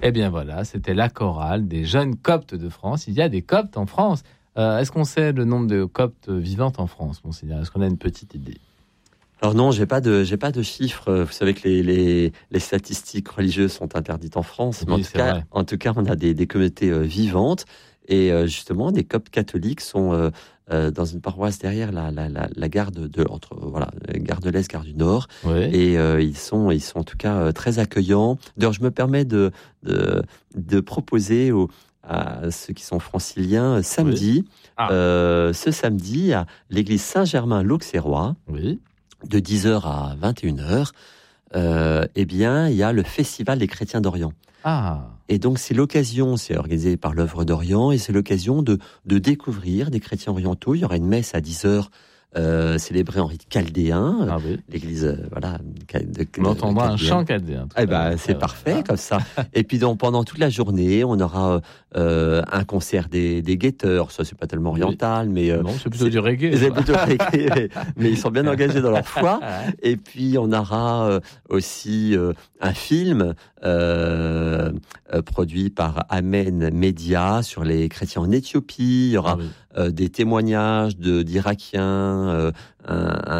Eh bien voilà, c'était la chorale des jeunes coptes de France. Il y a des coptes en France. Est-ce qu'on sait le nombre de coptes vivantes en France, Monseigneur? Est-ce qu'on a une petite idée? Alors non, j'ai pas de chiffres. Vous savez que les statistiques religieuses sont interdites en France, mais Oui, en tout cas, on a des communautés vivantes. Et justement, des coptes catholiques sont dans une paroisse derrière la gare gare de l'Est, gare du Nord. Oui. Et ils sont en tout cas très accueillants. D'ailleurs, je me permets de proposer à ceux qui sont franciliens samedi, ce samedi à l'église Saint-Germain-l'Auxerrois. Oui. De 10h à 21h, eh bien, il y a le Festival des chrétiens d'Orient. Ah. Et donc, c'est organisé par l'œuvre d'Orient, et c'est l'occasion de découvrir des chrétiens orientaux. Il y aura une messe à 10h, célébrée en rite chaldéen. Ah oui. L'église, On entendra un chant chaldéen. C'est parfait, comme ça. Et puis, donc, pendant toute la journée, on aura un concert des guetteurs. Ça, c'est pas tellement oriental, mais... non, c'est plutôt du reggae. C'est plutôt reggae, mais ils sont bien engagés dans leur foi. Et puis, on aura aussi un film produit par Amen Media sur les chrétiens en Éthiopie. Il y aura des témoignages d'Irakiens,